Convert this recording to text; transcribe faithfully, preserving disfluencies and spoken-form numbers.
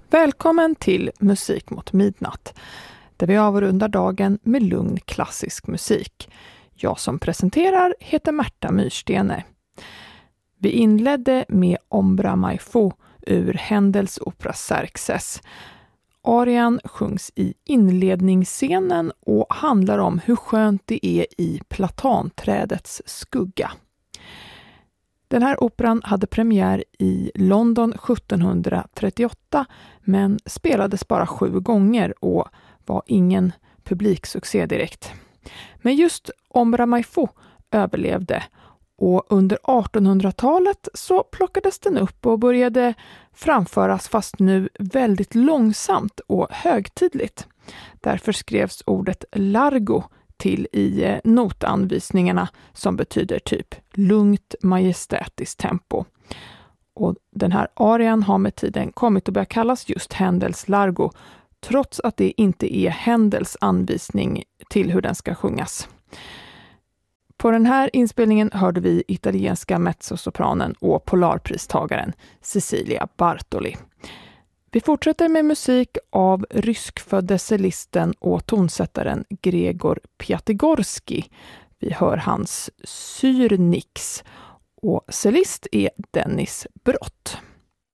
Välkommen till Musik mot midnatt, där vi avrundar dagen med lugn klassisk musik. Jag som presenterar heter Märta Myrstene. Vi inledde med Ombra mai fu ur Händels opera Xerxes. Arian sjungs i inledningsscenen och handlar om hur skönt det är i platanträdets skugga. Den här operan hade premiär i London sjuttonhundratrettioåtta men spelades bara sju gånger och var ingen publiksuccé direkt. Men just Ombra mai fu överlevde och under artonhundratalet så plockades den upp och började framföras fast nu väldigt långsamt och högtidligt. Därför skrevs ordet largo till i notanvisningarna som betyder typ lugnt majestätiskt tempo. Och den här arian har med tiden kommit att börja kallas just Händels largo, trots att det inte är Händels anvisning till hur den ska sjungas. På den här inspelningen hörde vi italienska mezzosopranen och polarpristagaren Cecilia Bartoli. Vi fortsätter med musik av ryskfödde cellisten och tonsättaren Gregor Piatigorski. Vi hör hans Syrnix och cellist är Dennis Brott.